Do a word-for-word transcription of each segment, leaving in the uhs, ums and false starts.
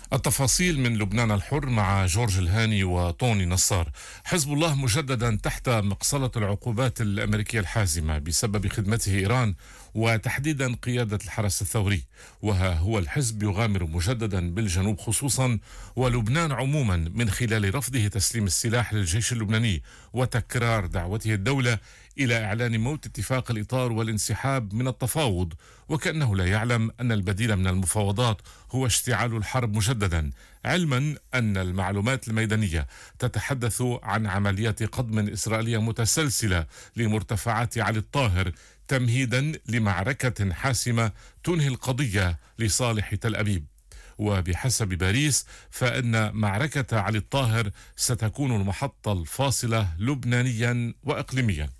التفاصيل من لبنان الحر مع جورج الهاني وطوني نصار. حزب الله مجددا تحت مقصلة العقوبات الأمريكية الحازمة بسبب خدمته إيران، وتحديدا قيادة الحرس الثوري، وها هو الحزب يغامر مجددا بالجنوب خصوصا ولبنان عموما من خلال رفضه تسليم السلاح للجيش اللبناني وتكرار دعوته الدولة إلى إعلان موت اتفاق الإطار والانسحاب من التفاوض، وكأنه لا يعلم أن البديل من المفاوضات هو اشتعال الحرب مجددا، علما أن المعلومات الميدانية تتحدث عن عمليات قضم إسرائيلية متسلسلة لمرتفعات علي الطاهر تمهيدا لمعركة حاسمة تنهي القضية لصالح تل أبيب. وبحسب باريس فإن معركة علي الطاهر ستكون المحطة الفاصلة لبنانيا وإقليميا.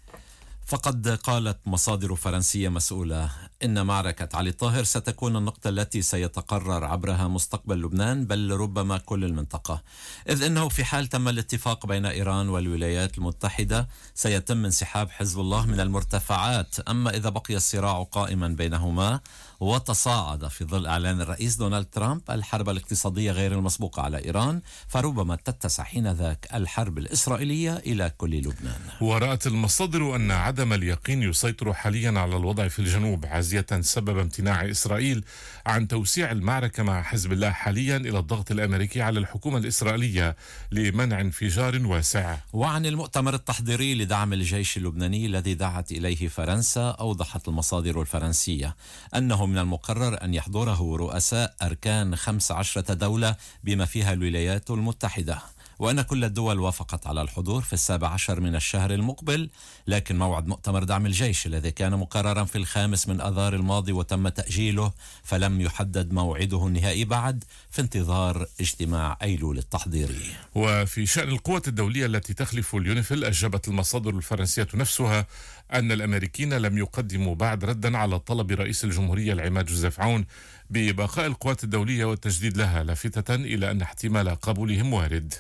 فقد قالت مصادر فرنسية مسؤولة إن معركة علي الطاهر ستكون النقطة التي سيتقرر عبرها مستقبل لبنان، بل ربما كل المنطقة، إذ إنه في حال تم الاتفاق بين إيران والولايات المتحدة سيتم انسحاب حزب الله من المرتفعات. أما إذا بقي الصراع قائما بينهما وتصاعد في ظل إعلان الرئيس دونالد ترامب الحرب الاقتصادية غير المسبوقة على إيران، فربما تتسع حينذاك الحرب الإسرائيلية إلى كل لبنان. ورأت المصادر أن عدم اليقين يسيطر حاليا على الوضع في الجنوب، عازية سبب امتناع إسرائيل عن توسيع المعركة مع حزب الله حاليا إلى الضغط الأمريكي على الحكومة الإسرائيلية لمنع انفجار واسع. وعن المؤتمر التحضيري لدعم الجيش اللبناني الذي دعت إليه فرنسا، أوضحت المصادر الفرنسية أنه من المقرر أن يحضره رؤساء أركان خمس عشرة دولة بما فيها الولايات المتحدة، وأن كل الدول وافقت على الحضور في السابع عشر من الشهر المقبل. لكن موعد مؤتمر دعم الجيش الذي كان مقررا في الخامس من أذار الماضي وتم تأجيله، فلم يحدد موعده النهائي بعد، في انتظار اجتماع أيلول التحضيري. وفي شأن القوات الدولية التي تخلف اليونيفيل، أجابت المصادر الفرنسية نفسها أن الأمريكيين لم يقدموا بعد ردا على طلب رئيس الجمهورية العماد جوزيف عون ببقاء القوات الدولية والتجديد لها، لافتة إلى أن احتمال قبولهم وارد.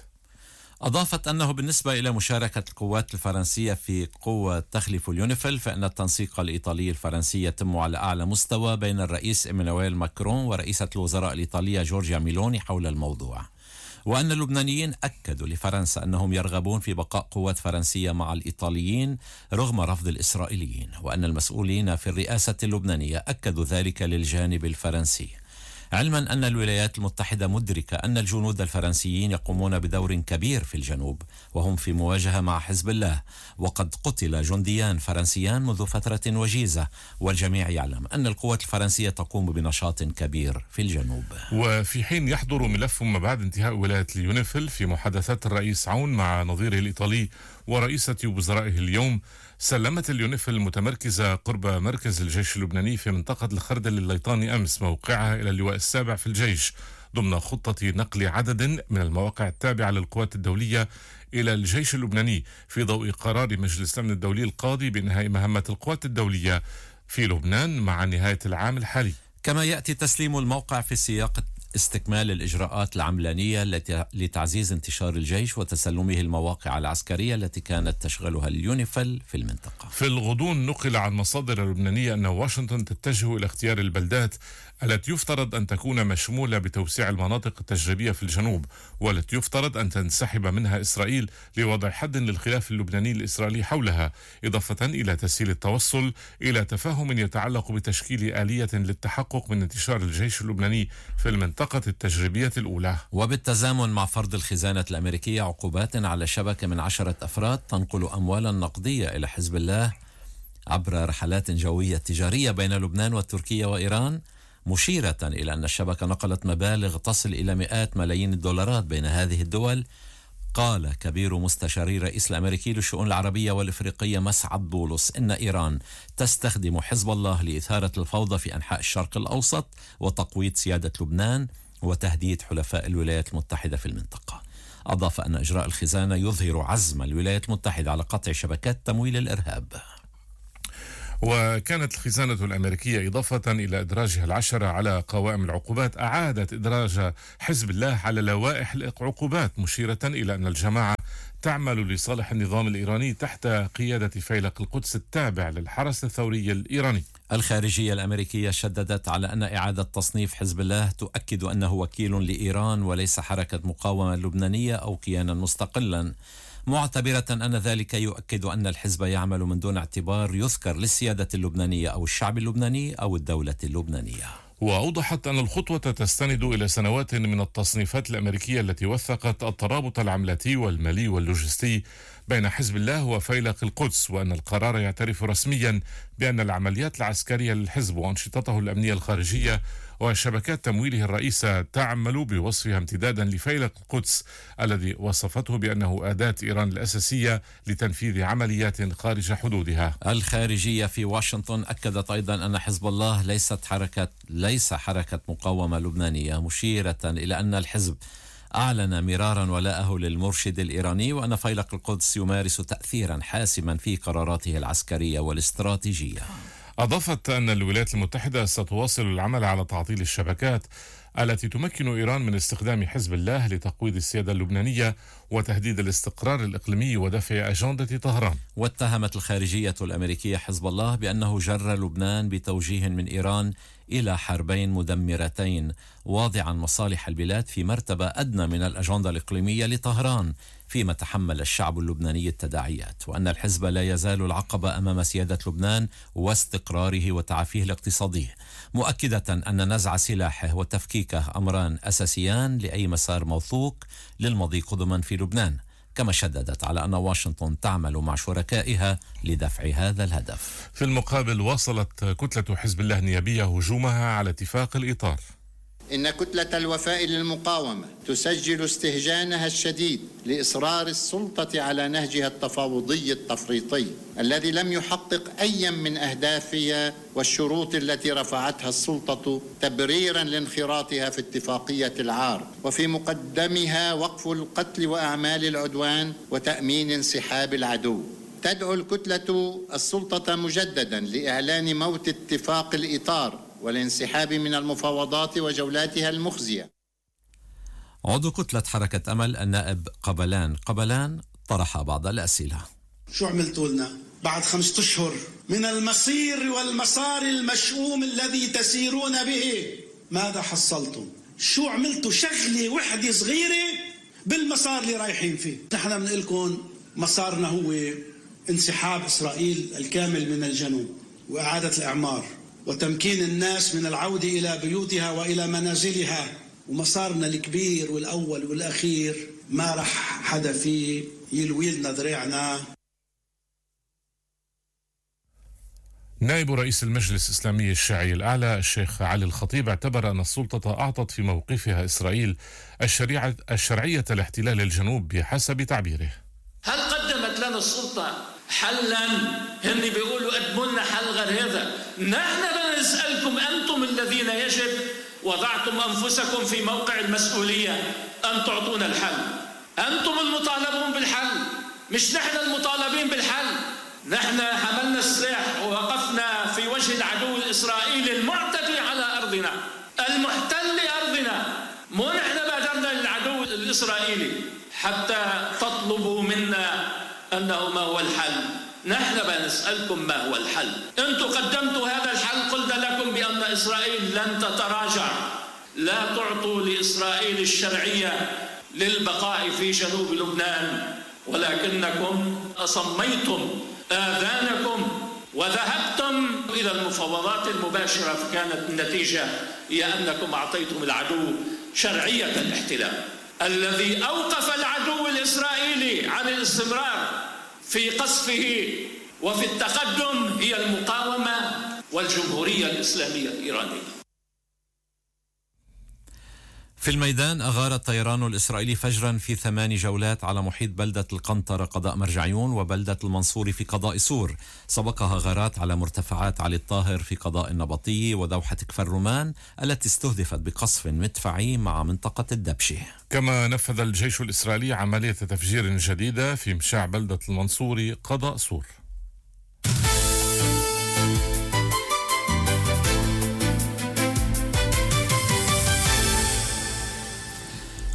أضافت أنه بالنسبة إلى مشاركة القوات الفرنسية في قوة تخلف اليونيفيل، فإن التنسيق الإيطالي الفرنسي يتم على أعلى مستوى بين الرئيس إيمانويل ماكرون ورئيسة الوزراء الإيطالية جورجيا ميلوني حول الموضوع، وأن اللبنانيين أكدوا لفرنسا أنهم يرغبون في بقاء قوات فرنسية مع الإيطاليين رغم رفض الإسرائيليين، وأن المسؤولين في الرئاسة اللبنانية أكدوا ذلك للجانب الفرنسي، علما أن الولايات المتحدة مدركة أن الجنود الفرنسيين يقومون بدور كبير في الجنوب وهم في مواجهة مع حزب الله، وقد قتل جنديان فرنسيان منذ فترة وجيزة، والجميع يعلم أن القوات الفرنسية تقوم بنشاط كبير في الجنوب. وفي حين يحضر ملف ما بعد انتهاء ولاية اليونيفيل في محادثات الرئيس عون مع نظيره الإيطالي ورئيسة وزرائه اليوم، سلمت اليونيفيل المتمركزة قرب مركز الجيش اللبناني في منطقة الخردل الليطاني أمس موقعها إلى اللواء السابع في الجيش ضمن خطة نقل عدد من المواقع التابعة للقوات الدولية إلى الجيش اللبناني في ضوء قرار مجلس الأمن الدولي القاضي بإنهاء مهمة القوات الدولية في لبنان مع نهاية العام الحالي. كما يأتي تسليم الموقع في سياق استكمال الإجراءات العملانية التي لتعزيز انتشار الجيش وتسلمه المواقع العسكرية التي كانت تشغلها اليونيفيل في المنطقة. في الغضون نقل عن مصادر لبنانية أن واشنطن تتجه إلى اختيار البلدات التي يفترض أن تكون مشمولة بتوسيع المناطق التجريبية في الجنوب، والتي يفترض أن تنسحب منها إسرائيل لوضع حد للخلاف اللبناني الإسرائيلي حولها، إضافة إلى تسهيل التوصل إلى تفاهم يتعلق بتشكيل آلية للتحقق من انتشار الجيش اللبناني في المنطقة التجريبية الأولى. وبالتزامن مع فرض الخزانة الأمريكية عقوبات على شبكة من عشرة أفراد تنقل أموالا نقدية إلى حزب الله عبر رحلات جوية تجارية بين لبنان وتركيا وإيران، مشيرة إلى أن الشبكة نقلت مبالغ تصل إلى مئات ملايين الدولارات بين هذه الدول، قال كبير مستشاري الرئيس الأمريكي للشؤون العربية والإفريقية مسعد بولس إن إيران تستخدم حزب الله لإثارة الفوضى في أنحاء الشرق الأوسط وتقويض سيادة لبنان وتهديد حلفاء الولايات المتحدة في المنطقة. أضاف أن إجراء الخزانة يظهر عزم الولايات المتحدة على قطع شبكات تمويل الإرهاب. وكانت الخزانة الأمريكية إضافة إلى إدراجها العشرة على قوائم العقوبات أعادت إدراج حزب الله على لوائح العقوبات، مشيرة إلى أن الجماعة تعمل لصالح النظام الإيراني تحت قيادة فيلق القدس التابع للحرس الثوري الإيراني. الخارجية الأمريكية شددت على أن إعادة تصنيف حزب الله تؤكد أنه وكيل لإيران وليس حركة مقاومة لبنانية أو كيانا مستقلا، معتبرة أن ذلك يؤكد أن الحزب يعمل من دون اعتبار يذكر للسيادة اللبنانية أو الشعب اللبناني أو الدولة اللبنانية. وأوضحت أن الخطوة تستند إلى سنوات من التصنيفات الأمريكية التي وثقت الترابط العملاتي والمالي واللوجستي بين حزب الله وفيلق القدس، وأن القرار يعترف رسميا بأن العمليات العسكرية للحزب وأنشطته الأمنية الخارجية وشبكات تمويله الرئيسة تعمل بوصفها امتدادا لفيلق القدس الذي وصفته بأنه أداة إيران الأساسية لتنفيذ عمليات خارج حدودها. الخارجية في واشنطن أكدت أيضا أن حزب الله ليست حركة ليس حركة مقاومة لبنانية، مشيرة إلى أن الحزب أعلن مرارا ولاءه للمرشد الإيراني، وأن فيلق القدس يمارس تأثيرا حاسما في قراراته العسكرية والاستراتيجية. أضافت أن الولايات المتحدة ستواصل العمل على تعطيل الشبكات التي تمكن إيران من استخدام حزب الله لتقويض السيادة اللبنانية وتهديد الاستقرار الإقليمي ودفع أجندة طهران. واتهمت الخارجية الأمريكية حزب الله بأنه جر لبنان بتوجيه من إيران إلى حربين مدمرتين، واضعا مصالح البلاد في مرتبة أدنى من الأجندة الإقليمية لطهران، فيما تحمل الشعب اللبناني التداعيات، وأن الحزب لا يزال العقبة أمام سيادة لبنان واستقراره وتعافيه الاقتصادي، مؤكدة أن نزع سلاحه وتفكيكه أمران أساسيان لأي مسار موثوق للمضي قدما في لبنان. كما شددت على أن واشنطن تعمل مع شركائها لدفع هذا الهدف. في المقابل واصلت كتلة حزب الله النيابية هجومها على اتفاق الإطار. إن كتلة الوفاء للمقاومة تسجل استهجانها الشديد لإصرار السلطة على نهجها التفاوضي التفريطي الذي لم يحقق أي من أهدافها والشروط التي رفعتها السلطة تبريرا لانخراطها في اتفاقية العار، وفي مقدمها وقف القتل وأعمال العدوان وتأمين انسحاب العدو. تدعو الكتلة السلطة مجددا لإعلان موت اتفاق الإطار والانسحاب من المفاوضات وجولاتها المخزية. عضو كتلة حركة أمل النائب قبلان قبلان طرح بعض الأسئلة. شو عملتوا لنا بعد خمسة أشهر من المصير والمسار المشؤوم الذي تسيرون به؟ ماذا حصلتم؟ شو عملتوا شغلة وحدة صغيرة بالمسار اللي رايحين فيه؟ نحن بنقول لكم مسارنا هو انسحاب إسرائيل الكامل من الجنوب وإعادة الإعمار وتمكين الناس من العودة إلى بيوتها وإلى منازلها، ومسارنا الكبير والأول والأخير ما رح حدا فيه يلوي لنا ذريعنا. نائب رئيس المجلس الإسلامي الشيعي الأعلى الشيخ علي الخطيب اعتبر أن السلطة أعطت في موقفها إسرائيل الشريعة الشرعية لاحتلال الجنوب بحسب تعبيره. هل قدمت لنا السلطة حلا؟ هن بيقولوا قدموا لنا حل غير هذا. نحن بدنا نسألكم أنتم الذين يجب وضعتم أنفسكم في موقع المسؤولية أن تعطونا الحل. أنتم المطالبون بالحل، مش نحن المطالبين بالحل. نحن حملنا السلاح ووقفنا في وجه العدو الإسرائيلي المعتدي على أرضنا المحتل لأرضنا، مو نحن بادرنا للعدو الإسرائيلي حتى تطلبوا منا أنه ما هو الحل. نحن بنسألكم ما هو الحل. أنتم قدمتوا هذا الحل، قلنا لكم بأن إسرائيل لن تتراجع. لا تعطوا لإسرائيل الشرعية للبقاء في جنوب لبنان، ولكنكم أصميتم آذانكم وذهبتم إلى المفاوضات المباشرة، فكانت النتيجة هي أنكم أعطيتم العدو شرعية الاحتلال. الذي أوقف العدو الإسرائيلي عن الاستمرار في قصفه وفي التقدم هي المقاومة والجمهورية الإسلامية الإيرانية. في الميدان أغار الطيران الإسرائيلي فجرا في ثمان جولات على محيط بلدة القنطرة قضاء مرجعيون وبلدة المنصوري في قضاء سور، سبقها غارات على مرتفعات علي الطاهر في قضاء النبطية ودوحة كفر رومان التي استهدفت بقصف مدفعي مع منطقة الدبشة. كما نفذ الجيش الإسرائيلي عملية تفجير جديدة في مشاع بلدة المنصوري قضاء سور.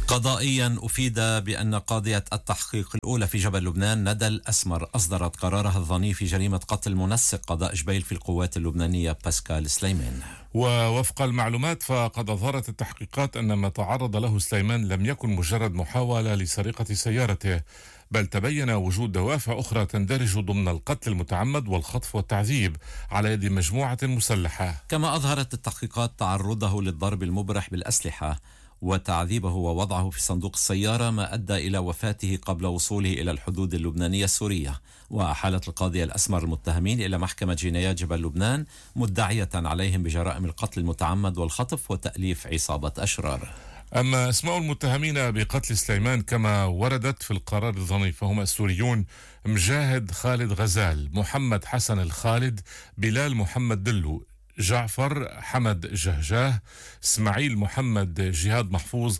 قضائيا أفيد بأن قاضية التحقيق الأولى في جبل لبنان ندى الأسمر أصدرت قرارها الظني في جريمة قتل منسق قضاء جبيل في القوات اللبنانية باسكال سليمان. ووفق المعلومات فقد أظهرت التحقيقات أن ما تعرض له سليمان لم يكن مجرد محاولة لسرقة سيارته، بل تبين وجود دوافع أخرى تندرج ضمن القتل المتعمد والخطف والتعذيب على يد مجموعة مسلحة. كما أظهرت التحقيقات تعرضه للضرب المبرح بالأسلحة وتعذيبه ووضعه في صندوق السيارة، ما أدى إلى وفاته قبل وصوله إلى الحدود اللبنانية السورية. وحالت القاضية الأسمر المتهمين إلى محكمة جنايات جبل لبنان مدعية عليهم بجرائم القتل المتعمد والخطف وتأليف عصابة أشرار. أما أسماء المتهمين بقتل سليمان كما وردت في القرار الظني فهم السوريون مجاهد خالد غزال، محمد حسن الخالد، بلال محمد دلو، جعفر حمد جهجاه، اسماعيل محمد جهاد محفوظ،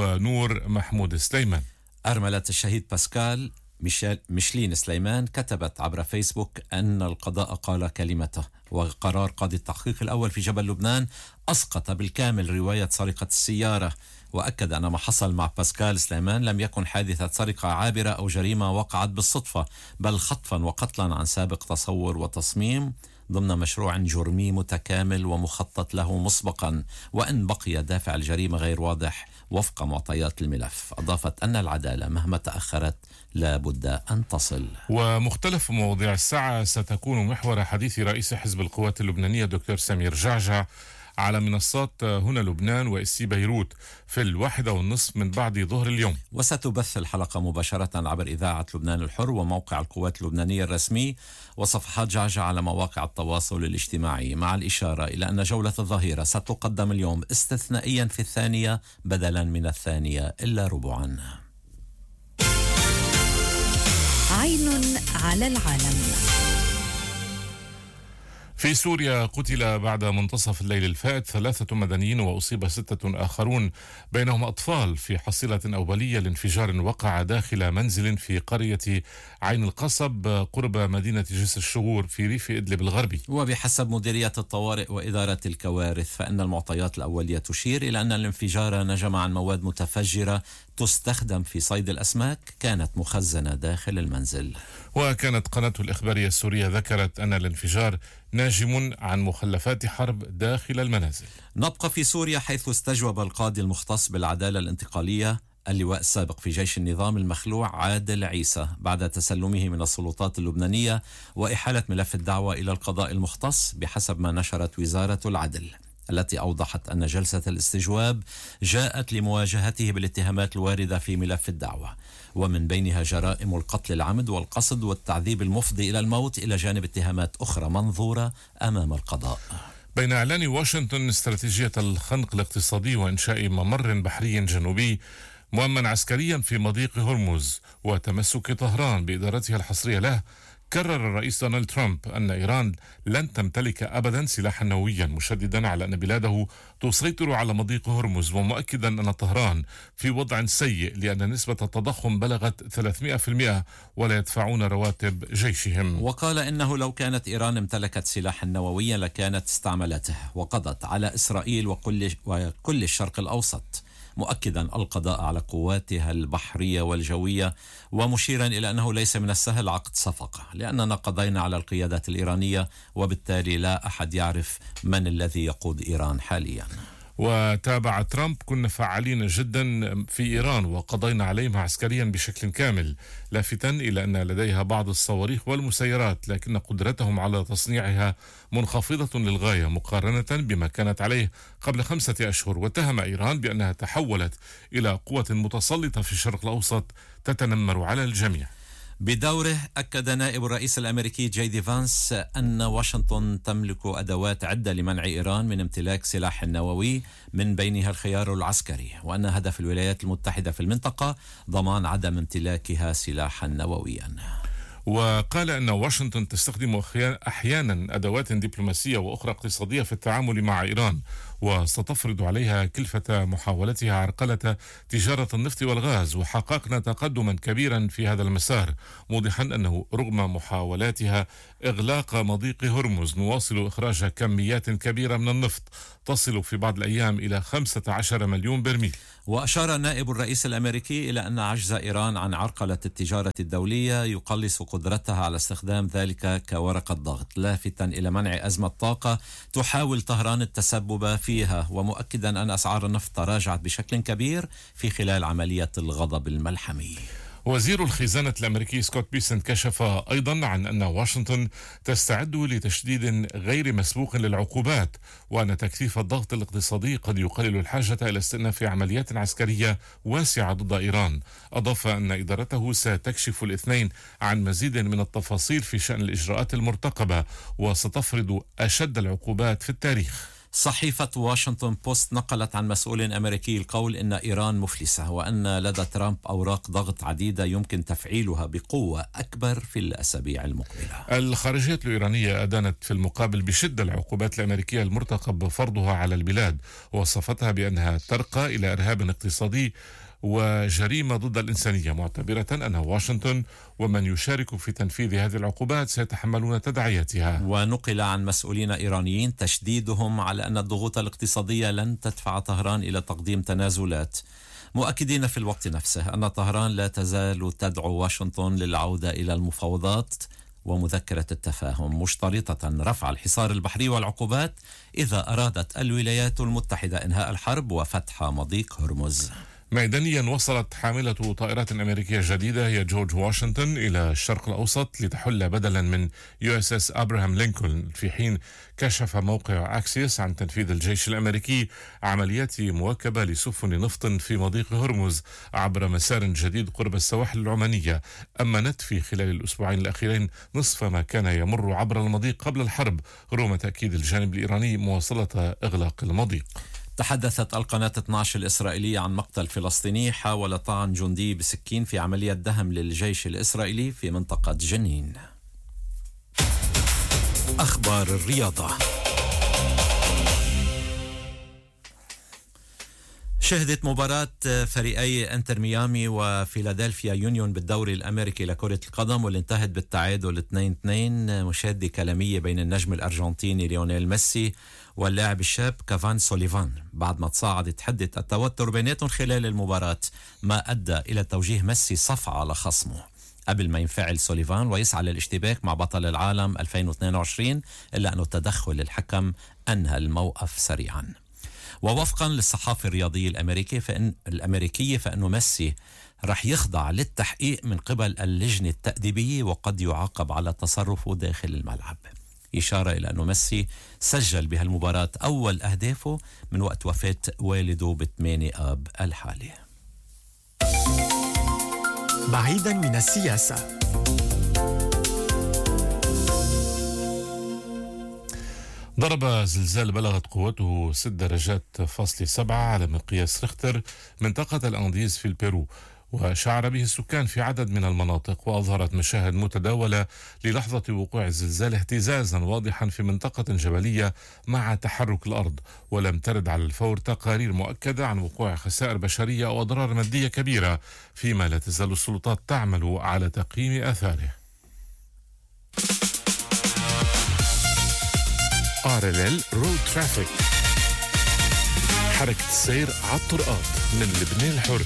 ونور محمود سليمان. أرملة الشهيد باسكال ميشلين سليمان كتبت عبر فيسبوك أن القضاء قال كلمته، وقرار قاضي التحقيق الأول في جبل لبنان أسقط بالكامل رواية سرقة السيارة، وأكد أن ما حصل مع باسكال سليمان لم يكن حادثة سرقة عابرة أو جريمة وقعت بالصدفة، بل خطفا وقتلا عن سابق تصور وتصميم ضمن مشروع جرمي متكامل ومخطط له مسبقا، وإن بقي دافع الجريمة غير واضح وفق معطيات الملف. أضافت أن العدالة مهما تأخرت لا بد أن تصل. ومختلف مواضيع الساعة ستكون محور حديث رئيس حزب القوات اللبنانية دكتور سمير جعجع على منصات هنا لبنان وإسي بيروت في الواحدة والنصف من بعد ظهر اليوم. وستبث الحلقة مباشرة عبر إذاعة لبنان الحر وموقع القوات اللبنانية الرسمي وصفحات جعجع على مواقع التواصل الاجتماعي، مع الإشارة إلى أن جولة الظهيرة ستقدم اليوم استثنائيا في الثانية بدلا من الثانية إلا ربعا. عين على العالم. في سوريا قتل بعد منتصف الليل الفائت ثلاثة مدنيين وأصيب ستة آخرون بينهم أطفال في حصيلة أولية لانفجار وقع داخل منزل في قرية عين القصب قرب مدينة جسر الشغور في ريف إدلب الغربي. وبحسب مديرية الطوارئ وإدارة الكوارث فإن المعطيات الأولية تشير إلى أن الانفجار نجم عن مواد متفجرة تستخدم في صيد الأسماك كانت مخزنة داخل المنزل. وكانت قناة الإخبارية السورية ذكرت أن الانفجار ناجم عن مخلفات حرب داخل المنازل. نبقى في سوريا حيث استجوب القاضي المختص بالعدالة الانتقالية اللواء السابق في جيش النظام المخلوع عادل عيسى بعد تسلمه من السلطات اللبنانية وإحالة ملف الدعوة إلى القضاء المختص بحسب ما نشرت وزارة العدل، التي أوضحت أن جلسة الاستجواب جاءت لمواجهته بالاتهامات الواردة في ملف الدعوة، ومن بينها جرائم القتل العمد والقصد والتعذيب المفضي إلى الموت، إلى جانب اتهامات أخرى منظورة أمام القضاء. بين إعلان واشنطن استراتيجية الخنق الاقتصادي وإنشاء ممر بحري جنوبي مؤمن عسكريا في مضيق هرمز وتمسك طهران بإدارتها الحصرية له، كرر الرئيس دونالد ترامب أن إيران لن تمتلك أبدا سلاحا نوويا، مشددا على أن بلاده تسيطر على مضيق هرمز، ومؤكدا أن طهران في وضع سيء لأن نسبة التضخم بلغت ثلاثمئة بالمئة ولا يدفعون رواتب جيشهم. وقال إنه لو كانت إيران امتلكت سلاحا نوويا لكانت استعملته وقضت على إسرائيل وكل, وكل الشرق الأوسط، مؤكدا القضاء على قواتها البحرية والجوية، ومشيرا إلى أنه ليس من السهل عقد صفقة لأننا قضينا على القيادات الإيرانية وبالتالي لا أحد يعرف من الذي يقود إيران حاليا. وتابع ترامب: كنا فعالين جدا في إيران وقضينا عليهم عسكريا بشكل كامل، لافتا إلى أن لديها بعض الصواريخ والمسيرات لكن قدرتهم على تصنيعها منخفضة للغاية مقارنة بما كانت عليه قبل خمسة أشهر. واتهم إيران بأنها تحولت إلى قوة متسلطة في الشرق الأوسط تتنمر على الجميع. بدوره أكد نائب الرئيس الأمريكي جي دي فانس أن واشنطن تملك أدوات عدة لمنع إيران من امتلاك سلاح نووي من بينها الخيار العسكري، وأن هدف الولايات المتحدة في المنطقة ضمان عدم امتلاكها سلاحا نوويا. وقال أن واشنطن تستخدم أحيانا أدوات دبلوماسية وأخرى اقتصادية في التعامل مع إيران، وستفرض عليها كلفة محاولتها عرقلة تجارة النفط والغاز. وحققنا تقدما كبيرا في هذا المسار، موضحا أنه رغم محاولاتها إغلاق مضيق هرمز نواصل إخراج كميات كبيرة من النفط تصل في بعض الأيام إلى خمسة عشر مليون برميل. وأشار نائب الرئيس الأمريكي إلى أن عجز إيران عن عرقلة التجارة الدولية يقلص قدرتها على استخدام ذلك كورقة ضغط، لافتا إلى منع أزمة طاقة تحاول طهران التسبب فيها، ومؤكدا أن أسعار النفط تراجعت بشكل كبير في خلال عملية الغضب الملحمي. وزير الخزانة الأمريكي سكوت بيسنت كشف أيضا عن أن واشنطن تستعد لتشديد غير مسبوق للعقوبات، وأن تكثيف الضغط الاقتصادي قد يقلل الحاجة إلى استئناف عمليات عسكرية واسعة ضد إيران. أضاف أن إدارته ستكشف الاثنين عن مزيد من التفاصيل في شأن الإجراءات المرتقبة، وستفرض أشد العقوبات في التاريخ. صحيفة واشنطن بوست نقلت عن مسؤول أمريكي القول إن إيران مفلسة، وأن لدى ترامب أوراق ضغط عديدة يمكن تفعيلها بقوة أكبر في الأسابيع المقبلة. الخارجية الإيرانية أدانت في المقابل بشدة العقوبات الأمريكية المرتقب فرضها على البلاد، ووصفتها بأنها ترقى إلى إرهاب اقتصادي وجريمة ضد الإنسانية، معتبرة أن واشنطن ومن يشارك في تنفيذ هذه العقوبات سيتحملون تداعياتها. ونقل عن مسؤولين إيرانيين تشديدهم على أن الضغوط الاقتصادية لن تدفع طهران إلى تقديم تنازلات، مؤكدين في الوقت نفسه أن طهران لا تزال تدعو واشنطن للعودة إلى المفاوضات ومذكرة التفاهم، مشترطة رفع الحصار البحري والعقوبات إذا أرادت الولايات المتحدة إنهاء الحرب وفتح مضيق هرمز. ميدانيا وصلت حاملة طائرات أمريكية جديدة هي جورج واشنطن إلى الشرق الأوسط لتحل بدلا من يو اس اس أبراهام لينكولن، في حين كشف موقع أكسيوس عن تنفيذ الجيش الأمريكي عمليات مواكبة لسفن نفط في مضيق هرمز عبر مسار جديد قرب السواحل العمانية. أمنت في خلال الأسبوعين الأخيرين نصف ما كان يمر عبر المضيق قبل الحرب، رغم تأكيد الجانب الإيراني مواصلة إغلاق المضيق. تحدثت القناة اثنا عشر الإسرائيلية عن مقتل فلسطيني حاول طعن جندي بسكين في عملية دهم للجيش الإسرائيلي في منطقة جنين. أخبار الرياضة. شهدت مباراة فريقي انتر ميامي وفيلادلفيا يونيون بالدوري الأمريكي لكرة القدم واللي انتهت بالتعادل اثنين اثنين، مشادة كلامية بين النجم الأرجنتيني ليونيل ميسي واللاعب الشاب كافان سوليفان بعد ما تصاعدت حدة التوتر بيناتهم خلال المباراة، ما أدى إلى توجيه ميسي صفعة لخصمه قبل ما ينفعل سوليفان ويسعى للاشتباك مع بطل العالم ألفين واثنين وعشرين، إلا أنه تدخل الحكم أنهى الموقف سريعا. ووفقا للصحافة الرياضية الأمريكية فإن الأمريكية فإنه ميسي رح يخضع للتحقيق من قبل اللجنة التأديبية وقد يعاقب على تصرفه داخل الملعب، إشارة إلى أنه ميسي سجل بهالمباراة أول أهدافه من وقت وفاة والده بثمانية آب الحالي. بعيدا من السياسة. ضرب زلزال بلغت قوته ست درجات فاصل سبعة على مقياس ريختر منطقة الأنديز في البيرو، وشعر به السكان في عدد من المناطق، وأظهرت مشاهد متداولة للحظة وقوع الزلزال اهتزازا واضحا في منطقة جبلية مع تحرك الأرض، ولم ترد على الفور تقارير مؤكدة عن وقوع خسائر بشرية أو أضرار مادية كبيرة، فيما لا تزال السلطات تعمل على تقييم آثاره. آر إل إل رود ترافيك، حركة السير على الطرقات من لبنان الحر.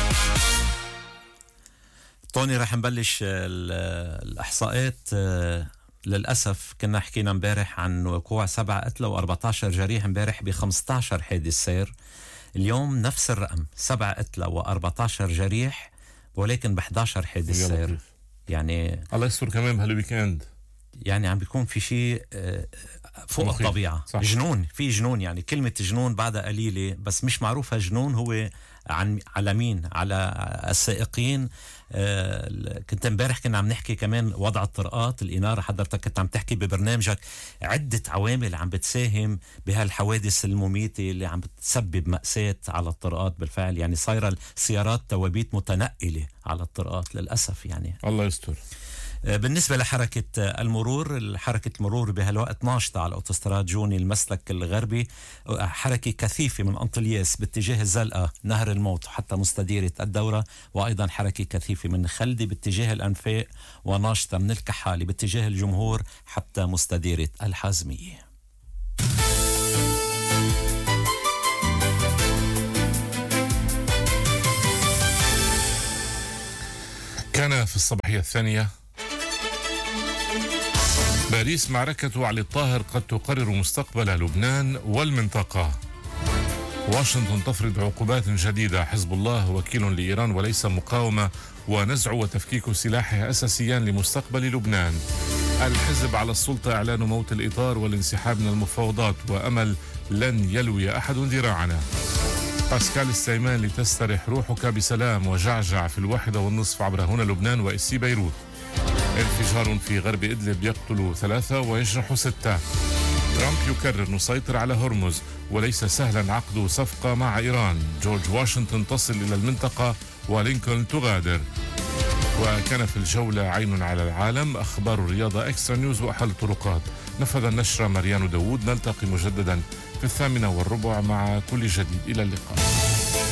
طوني رح نبلش الإحصاءات. للأسف كنا حكينا امبارح عن وقوع سبعة قتلى وأربعة عشر جريح امبارح ب خمسة عشر حادث سير. اليوم نفس الرقم، سبعة قتلى وأربعة عشر جريح ولكن ب إحدى عشر حادث سير. يعني الله يستر كمان بهالويكند، يعني عم بيكون في شيء فوق مخيف. الطبيعة صح. جنون، في جنون، يعني كلمة جنون بعدها قليلة، بس مش معروفة جنون هو عن على مين، على السائقين. آه كنت امبارح كنا عم نحكي كمان وضع الطرقات، الإنارة، حضرتك كنت عم تحكي ببرنامجك عدة عوامل عم بتساهم بهالحوادث المميتة اللي عم بتسبب مأساة على الطرقات بالفعل. يعني صايرة السيارات توابيت متنقلة على الطرقات للأسف. يعني الله يستر. بالنسبة لحركة المرور، حركة المرور بهالوقت ناشطة على أوتوستراد جوني المسلك الغربي، حركة كثيفة من أنطلياس باتجاه الزلقة نهر الموت حتى مستديرة الدورة، وأيضا حركة كثيفة من خلدي باتجاه الأنفاق، وناشطة من الكحالي باتجاه الجمهور حتى مستديرة الحازمية. كان في الصباحية الثانية: باريس معركة علي الطاهر قد تقرر مستقبل لبنان والمنطقة. واشنطن تفرض عقوبات جديدة. حزب الله وكيل لإيران وليس مقاومة، ونزع وتفكيك سلاحه أساسيان لمستقبل لبنان. الحزب على السلطة إعلان موت الإطار والانسحاب من المفاوضات، وأمل لن يلوي أحد ذراعنا. باسكال السيمان لتسترح روحك بسلام، وجعجع في الواحدة والنصف عبر هنا لبنان وإسي بيروت. انفجار في غرب إدلب يقتل ثلاثة ويجرح ستة. ترامب يكرر: نسيطر على هرمز، وليس سهلا عقد صفقة مع إيران. جورج واشنطن تصل إلى المنطقة ولينكولن تغادر. وكان في الجولة عين على العالم، أخبار الرياضة، إكسترا نيوز، وأحل الطرقات. نفذ النشرة مريان داوود. نلتقي مجددا في الثامنة والربع مع كل جديد. إلى اللقاء.